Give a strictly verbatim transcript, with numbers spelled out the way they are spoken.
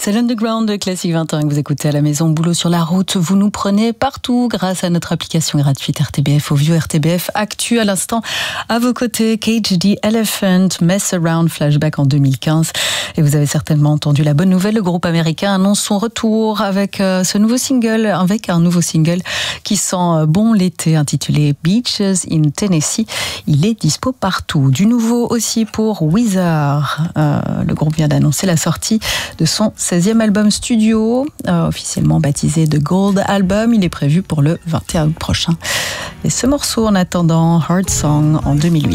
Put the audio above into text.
C'est l'Underground de Classique vingt et un que vous écoutez à la maison, boulot sur la route. Vous nous prenez partout grâce à notre application gratuite R T B F, au vieux R T B F Actu. À l'instant, à vos côtés, Cage the Elephant, Mess Around, flashback en deux mille quinze. Et vous avez certainement entendu la bonne nouvelle, le groupe américain annonce son retour avec euh, ce nouveau single, avec un nouveau single qui sent bon l'été, intitulé Beaches in Tennessee. Il est dispo partout. Du nouveau aussi pour Weezer. Euh, le groupe vient d'annoncer la sortie de son seizième album studio, euh, officiellement baptisé The Gold Album. Il est prévu pour le vingt et un août prochain. Et ce morceau, en attendant, Heart Song en deux mille huit.